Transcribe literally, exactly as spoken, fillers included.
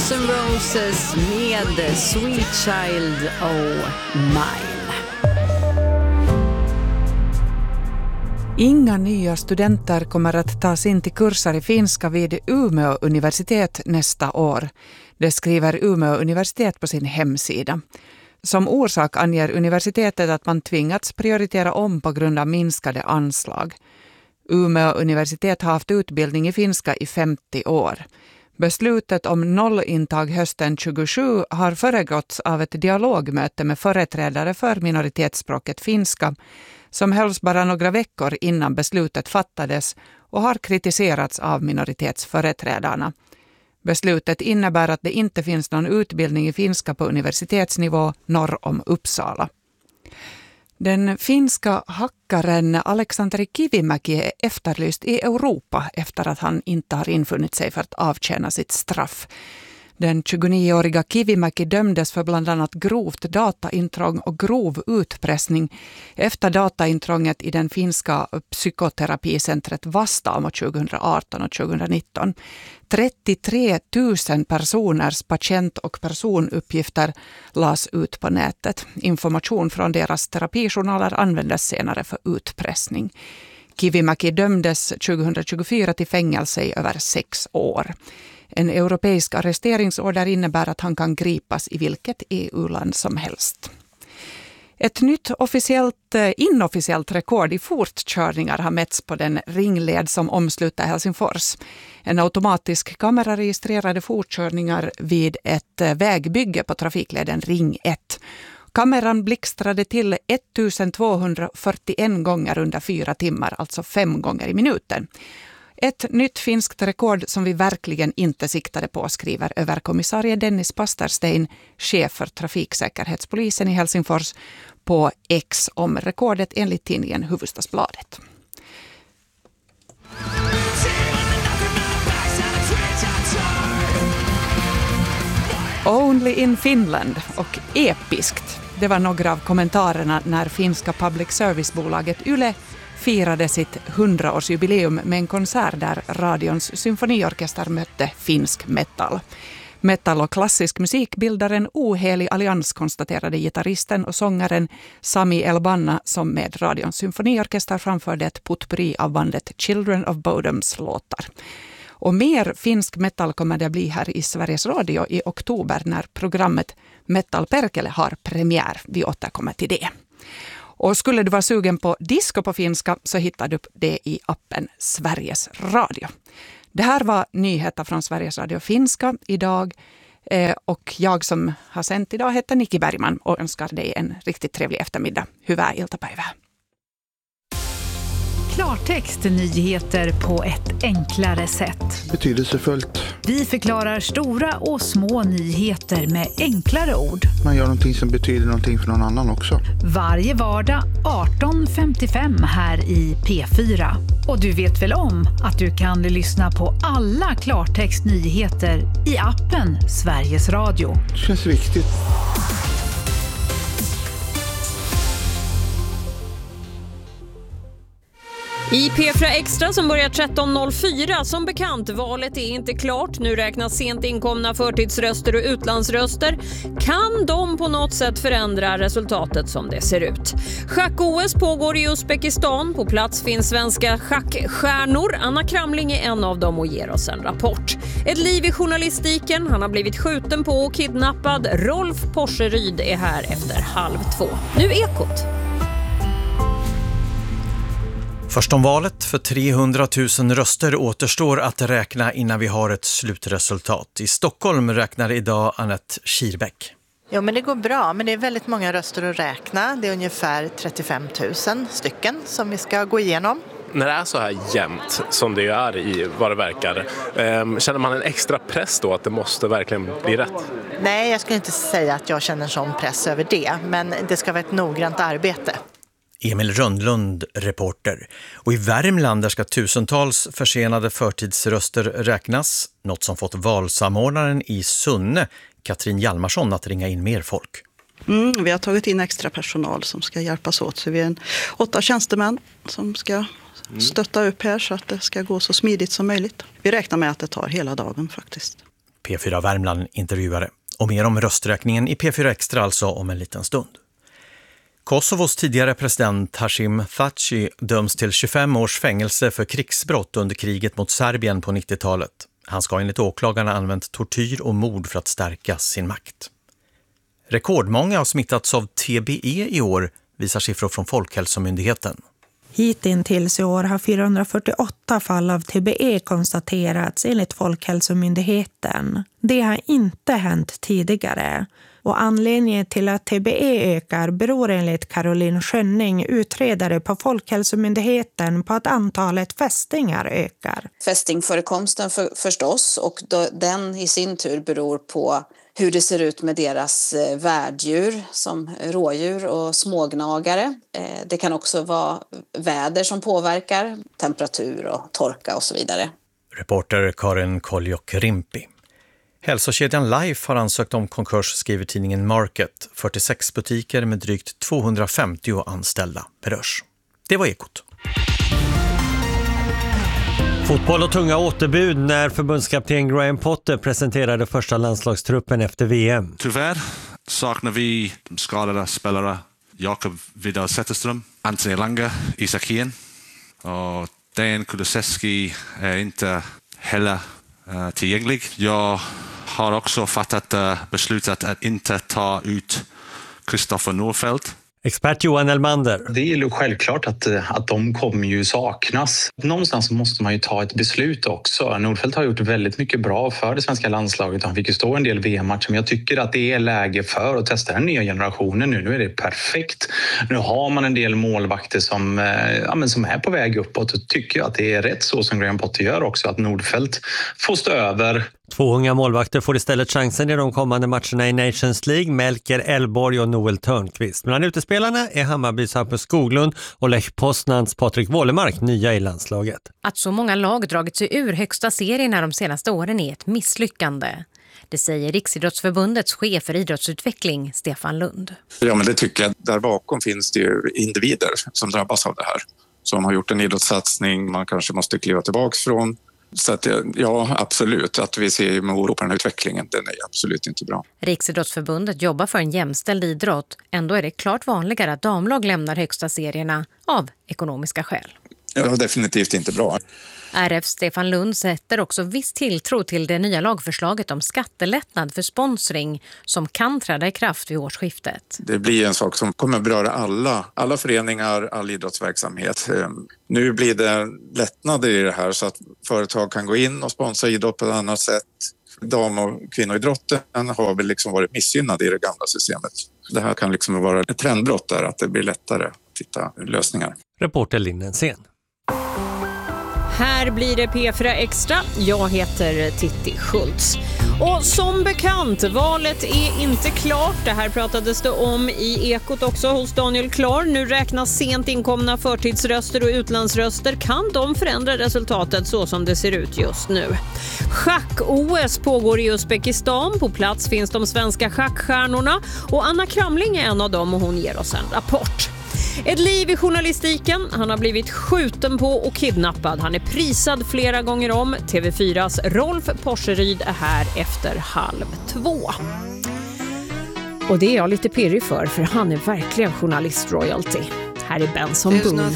Guns N' Roses med Sweet Child O' Mine. Inga nya studenter kommer att tas in till kurser i finska vid Umeå universitet nästa år. Det skriver Umeå universitet på sin hemsida. Som orsak anger universitetet att man tvingats prioritera om på grund av minskade anslag. Umeå universitet har haft utbildning i finska i femtio år. Beslutet om nollintag hösten tjugosju har föregåtts av ett dialogmöte med företrädare för minoritetsspråket finska som hölls bara några veckor innan beslutet fattades och har kritiserats av minoritetsföreträdarna. Beslutet innebär att det inte finns någon utbildning i finska på universitetsnivå norr om Uppsala. Den finska hackaren Aleksanteri Kivimäki är efterlyst i Europa efter att han inte har infunnit sig för att avtjäna sitt straff. Den tjugonioåriga Kivimäki dömdes för bland annat grovt dataintrång och grov utpressning efter dataintrånget i den finska psykoterapicentret Vastaamo tjugoarton och tjugonitton. trettiotre tusen personers patient- och personuppgifter las ut på nätet. Information från deras terapijournaler användes senare för utpressning. Kivimäki dömdes tjugotjugofyra till fängelse i över sex år. En europeisk arresteringsorder innebär att han kan gripas i vilket E U-land som helst. Ett nytt officiellt, inofficiellt rekord i fortkörningar har mätts på den ringled som omsluter Helsingfors. En automatisk kamera registrerade fortkörningar vid ett vägbygge på trafikleden Ring ett. Kameran blixtrade till ettusentvåhundrafyrtioen gånger under fyra timmar, alltså fem gånger i minuten. Ett nytt finskt rekord som vi verkligen inte siktade på, skriver överkommissarie Dennis Pasterstein, chef för trafiksäkerhetspolisen i Helsingfors, på X om rekordet enligt tidningen Hufvudstadsbladet. Only in Finland och episkt. Det var några av kommentarerna när finska public service-bolaget Yle firade sitt hundraårsjubileum med en konsert där radions symfoniorkester mötte finsk metal. Metal och klassisk musik bildar en ohelig allians, konstaterade gitarristen och sångaren Sami Elbanna som med radions symfoniorkester framförde ett potpourri av bandet Children of Bodoms låtar. Och mer finsk metal kommer det bli här i Sveriges Radio i oktober när programmet Metal Perkele har premiär. Vi återkommer till det. Och skulle du vara sugen på disco på finska så hittar du det i appen Sveriges Radio. Det här var nyheter från Sveriges Radio finska idag. Eh, och jag som har sänt idag heter Nikki Bergman och önskar dig en riktigt trevlig eftermiddag. Hyvää iltapäivää. Klartext nyheter på ett enklare sätt. Betydelsefullt. Vi förklarar stora och små nyheter med enklare ord. Man gör någonting som betyder någonting för någon annan också. Varje vardag arton femtiofem här i P fyra. Och du vet väl om att du kan lyssna på alla Klartext nyheter i appen Sveriges Radio. Det känns viktigt. I P fyra Extra som börjar tretton noll fyra, som bekant, valet är inte klart. Nu räknas sent inkomna förtidsröster och utlandsröster. Kan de på något sätt förändra resultatet som det ser ut? Schack-O S pågår i Uzbekistan. På plats finns svenska schackstjärnor. Anna Kramling är en av dem och ger oss en rapport. Ett liv i journalistiken. Han har blivit skjuten på och kidnappad. Rolf Porseryd är här efter halv två. Nu Ekot. Först om valet för trehundratusen röster återstår att räkna innan vi har ett slutresultat. I Stockholm räknar idag Annette Schierbeck. Jo, men det går bra, men det är väldigt många röster att räkna. Det är ungefär trettiofem tusen stycken som vi ska gå igenom. När det är så här jämnt som det är i vad det verkar, känner man en extra press då att det måste verkligen bli rätt? Nej, jag skulle inte säga att jag känner sån press över det, men det ska vara ett noggrant arbete. Emil Rönnlund, reporter. Och i Värmland där ska tusentals försenade förtidsröster räknas. Något som fått valsamordnaren i Sunne, Katrin Hjalmarsson, att ringa in mer folk. Mm, vi har tagit in extra personal som ska hjälpas åt. Så vi är en åtta tjänstemän som ska stötta upp här så att det ska gå så smidigt som möjligt. Vi räknar med att det tar hela dagen faktiskt. P fyra Värmland intervjuare. Och mer om rösträkningen i P fyra Extra alltså om en liten stund. Kosovos tidigare president Hashim Thaçi döms till tjugofem års fängelse för krigsbrott under kriget mot Serbien på nittiotalet. Han ska enligt åklagarna använt tortyr och mord för att stärka sin makt. Rekordmånga har smittats av T B E i år, visar siffror från Folkhälsomyndigheten. Hittills i år har fyrahundrafyrtioåtta fall av T B E konstaterats enligt Folkhälsomyndigheten. Det har inte hänt tidigare. Och anledningen till att T B E ökar beror enligt Caroline Schönning, utredare på Folkhälsomyndigheten, på att antalet fästingar ökar. Fästingförekomsten för, förstås, och då, den i sin tur beror på hur det ser ut med deras värddjur som rådjur och smågnagare. Det kan också vara väder som påverkar, temperatur och torka och så vidare. Reporter Karin Koljok-Rimpi. Hälsokedjan Life har ansökt om konkurs, skriver tidningen Market. fyrtiosex butiker med drygt tvåhundrafemtio anställda berörs. Det var Ekot. Fotboll och tunga återbud när förbundskapten Graham Potter presenterade första landslagstruppen efter V M. Tyvärr saknar vi de skadade spelare Jakob Vidal Zetterström, Anthony Elanga, Isak Hien och Dan Kulusevski är inte heller uh, tillgänglig. Jag har också fattat uh, beslutet att inte ta ut Kristoffer Nordfeldt. Expert Johan Elmander. Det är ju självklart att, att de kommer ju saknas. Någonstans måste man ju ta ett beslut också. Nordfeldt har gjort väldigt mycket bra för det svenska landslaget. Han fick ju stå en del V M-matcher, men jag tycker att det är läge för att testa den nya generationen nu. Nu är det perfekt. Nu har man en del målvakter som, ja, men som är på väg uppåt, och tycker jag att det är rätt så som Graham Potter gör också, att Nordfeldt får stå över. Två unga målvakter får istället chansen i de kommande matcherna i Nations League, Melker Elborg och Noel Törnqvist. Bland utespelarna är Hammarbys Hampus Skoglund och Lech Poznans Patrik Wålemark nya i landslaget. Att så många lag dragit sig ur högsta serierna de senaste åren är ett misslyckande. Det säger Riksidrottsförbundets chef för idrottsutveckling, Stefan Lund. Ja, men det tycker jag. Där bakom finns det ju individer som drabbas av det här. Som har gjort en idrottssatsning man kanske måste kliva tillbaka från. Så att, ja, absolut. Att vi ser med oro på den här utvecklingen, den är absolut inte bra. Riksidrottsförbundet jobbar för en jämställd idrott. Ändå är det klart vanligare att damlag lämnar högsta serierna av ekonomiska skäl. Ja, definitivt inte bra. R F Stefan Lund sätter också viss tilltro till det nya lagförslaget om skattelättnad för sponsring som kan träda i kraft vid årsskiftet. Det blir en sak som kommer beröra alla, alla föreningar, all idrottsverksamhet. Nu blir det lättnader i det här så att företag kan gå in och sponsra idrott på ett annat sätt. Dam- och kvinnoidrotten har väl liksom varit missgynnade i det gamla systemet. Det här kan liksom vara ett trendbrott där, att det blir lättare att hitta lösningar. Reporter Linnensen. Här blir det P fyra Extra. Jag heter Titti Schultz. Och som bekant, valet är inte klart. Det här pratades det om i Ekot också hos Daniel Klar. Nu räknas sent inkomna förtidsröster och utlandsröster. Kan de förändra resultatet så som det ser ut just nu? Schack-O S pågår i Uzbekistan. På plats finns de svenska schackstjärnorna. Och Anna Kramling är en av dem och hon ger oss en rapport. Ett liv i journalistiken. Han har blivit skjuten på och kidnappad. Han är prisad flera gånger om. T V fyras Rolf Porseryd är här efter halv två. Och det är jag lite pirrig för, för han är verkligen journalist-royalty. Här är Benson Boone.